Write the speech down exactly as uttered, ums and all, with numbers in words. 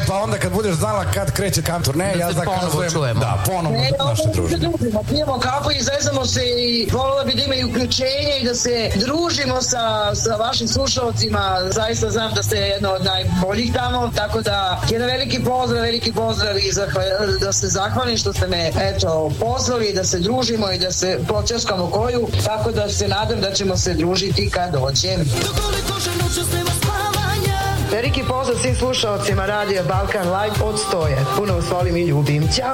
pa onda kad budeš znala kad kreće kam turneja, ja zakazujem. Da, ponovo naše druženje. Pijemo kafu i zezamo se i volila bi da ima i uključenje i da se družimo sa, sa vašim slušalcima. Zaista znam da ste jedno od najboljih tamo, tako da jedan veliki pozdrav, veliki pozdrav i zahval, da se zahvalim što ste me eto pozvali, da se družimo i da se počaskamo koju, tako da se nadam da ćemo se družiti kad dođem. Veliki pozdrav svim slušalcima Radio Balkan Live od Stoje. Puno vas volim i ljubim. Ćao!